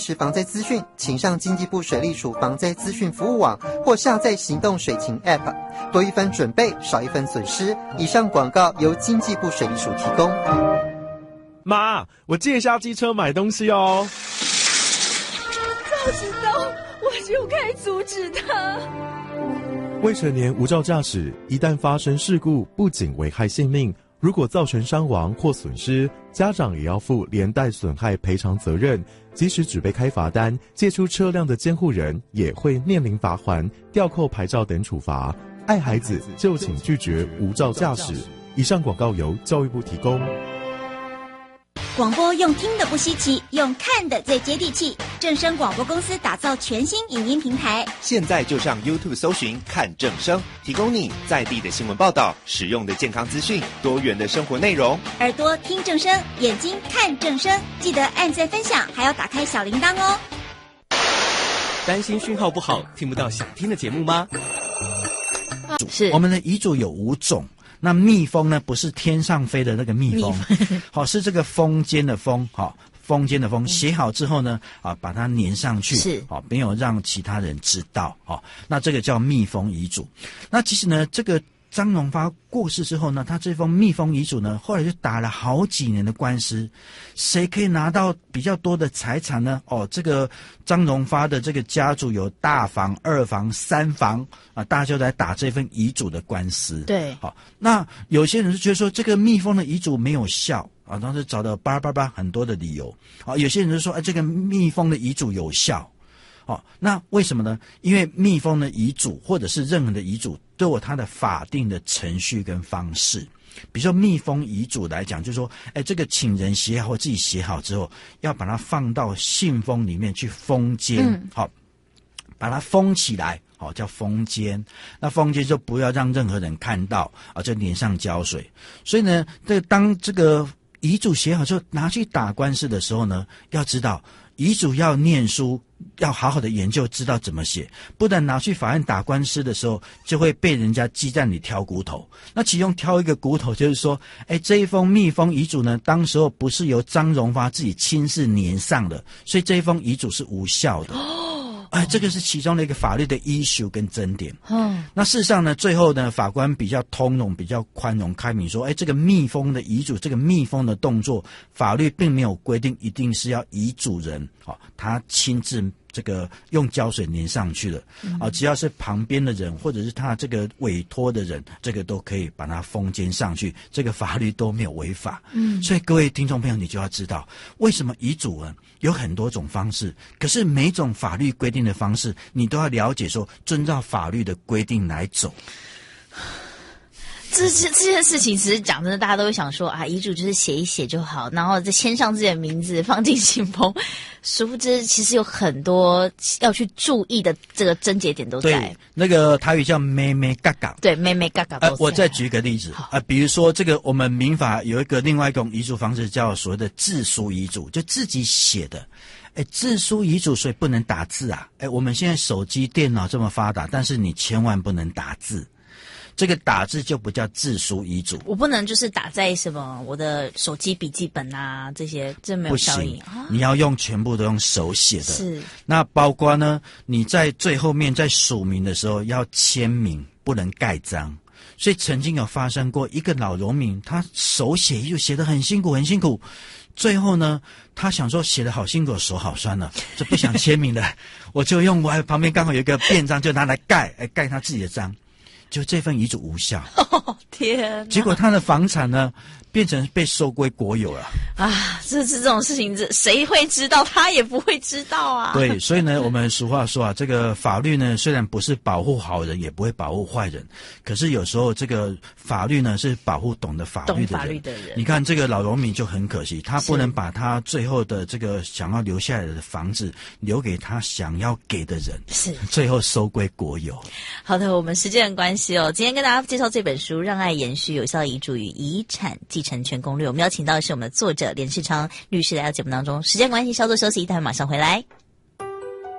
是防灾资讯，请上经济部水利署防灾资讯服务网或下载行动水情 App， 多一分准备，少一分损失。以上广告由经济部水利署提供。 妈，我借一下机车买东西哦。 早知道我就该阻止他。 未成年无照驾驶，一旦发生事故，不仅危害性命，如果造成伤亡或损失，家长也要负连带损害赔偿责任。即使只被开罚单，借出车辆的监护人也会面临罚锾、吊扣牌照等处罚。爱孩子就请拒绝无照驾驶。以上广告由教育部提供。 广播用听的不稀奇，用看的最接地气。正声广播公司打造全新影音平台， 现在就上 YouTube 搜寻看正声，提供你在地的新闻报道、实用的健康资讯、多元的生活内容。 耳朵听正声，眼睛看正声，记得按赞分享，还要打开小铃铛哦。 担心讯号不好，听不到想听的节目吗？ 是，我们的遗嘱有5种。那蜜蜂呢，不是天上飞的那个蜜蜂，好，是这个风间的风，好，风间的风，写好之后呢，把它粘上去，是，好，没有让其他人知道，好，那这个叫蜜蜂遗嘱。那其实呢，这个张荣发过世之后呢，他这封蜜蜂遗嘱呢，后来就打了好几年的官司，谁可以拿到比较多的财产呢？这个张荣发的这个家族有大房、2房、3房啊，大家就来打这份遗嘱的官司。对，好，那有些人就觉得说这个蜜蜂的遗嘱没有效啊，当时找到很多的理由啊，有些人就说这个蜜蜂的遗嘱有效。那为什么呢？因为蜜蜂的遗嘱或者是任何的遗嘱都有它的法定的程序跟方式。比如说蜜蜂遗嘱来讲，就是说这个请人写好或自己写好之后，要把它放到信封里面去封缄，把它封起来，叫封缄。那封缄就不要让任何人看到啊，就粘上胶水。所以呢，当这个遗嘱写好之后拿去打官司的时候呢，要知道遗嘱要念书，要好好的研究，知道怎么写，不然拿去法院打官司的时候，就会被人家鸡蛋里挑骨头。那其中挑一个骨头就是说，这一封蜜蜂遗嘱呢，当时候不是由张荣发自己亲自粘上的，所以这一封遗嘱是无效的。这个是其中的一个法律的 issue 跟争点。那事实上呢，最后呢，法官比较通融、比较宽容开明说，这个蜜蜂的遗嘱，这个蜜蜂的动作，法律并没有规定一定是要遗嘱人他亲自这个用胶水粘上去的只要是旁边的人或者是他这个委托的人，这个都可以把它封缄上去，这个法律都没有违法。所以各位听众朋友，你就要知道为什么遗嘱有很多种方式，可是每种法律规定的方式，你都要了解说遵照法律的规定来走。 这件事情其实讲真的，大家都会想说遗嘱就是写一写就好，然后再签上自己的名字放进信封，殊不知其实有很多要去注意的这个症结点都在。对， 那个台语叫妹妹嘎嘎。 对，妹妹嘎嘎都在。 我再举一个例子比如说这个我们民法有一个另外一种遗嘱方式叫所谓的自书遗嘱，就自己写的。自书遗嘱所以不能打字我们现在手机电脑这么发达，但是你千万不能打字。这个打字就不叫自书遗嘱， 我不能就是打在什么我的手机笔记本这些，这没有效益。 你要用全部都用手写的。 是。那包括呢，你在最后面在署名的时候要签名，不能盖章。所以曾经有发生过一个老农民，他手写遗嘱写得很辛苦很辛苦，最后呢，他想说写得好辛苦，手好酸了，就不想签名了，我就用我旁边刚好有一个便章，就拿来盖他自己的章。就这份遗嘱无效。 天哪！ 结果他的房产呢，变成被收归国有了。 这种事情，谁会知道？他也不会知道啊。 对，所以呢，我们俗话说这个法律呢，虽然不是保护好人，也不会保护坏人，可是有时候这个法律呢，是保护懂得法律的人。你看这个老农民就很可惜，他不能把他最后的这个想要留下来的房子留给他想要给的人，是最后收归国有。 好的，我们时间的关系今天跟大家介绍这本书《让爱延续：有效遗嘱与遗产继承权攻略》，我们邀请到的是我们的作者连世昌律师来到节目当中。时间关系，稍作休息，待会马上回来。